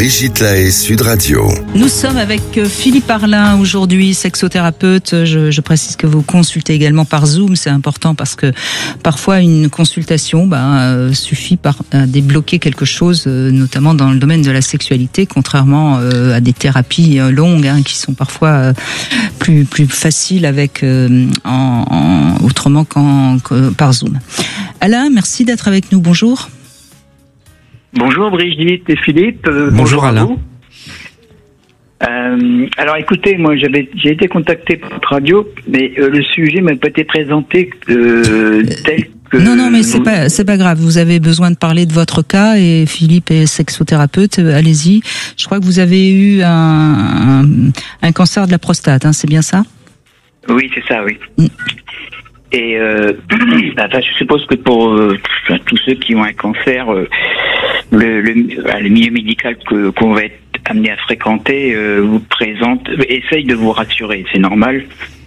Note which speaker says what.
Speaker 1: Brigitte Lahaie, Sud Radio.
Speaker 2: Nous sommes avec Philippe Arlin aujourd'hui, sexothérapeute. Je précise que vous consultez également par Zoom, c'est important parce que parfois une consultation suffit à débloquer quelque chose, notamment dans le domaine de la sexualité, contrairement à des thérapies longues qui sont parfois plus faciles avec autrement que par Zoom. Alain, merci d'être avec nous. Bonjour.
Speaker 3: Bonjour Brigitte et Philippe.
Speaker 4: Bonjour Alain.
Speaker 3: Vous. Alors écoutez, moi j'ai été contacté par votre radio, mais le sujet m'a pas été présenté tel que...
Speaker 2: Non, mais c'est pas grave. Vous avez besoin de parler de votre cas et Philippe est sexothérapeute. Allez-y. Je crois que vous avez eu un cancer de la prostate, c'est bien ça ?
Speaker 3: Oui, c'est ça, oui. Et je suppose que pour tous ceux qui ont un cancer, le milieu médical qu'on va être amené à fréquenter vous présente, essaye de vous rassurer, c'est normal.